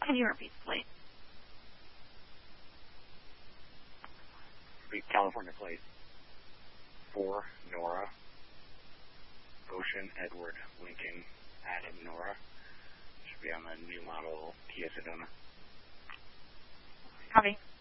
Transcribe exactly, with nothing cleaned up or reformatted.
Can you repeat, please? California plate. For Nora. Ocean Edward Lincoln Adam Nora. Should be on the new model Kia Sedona. Copy.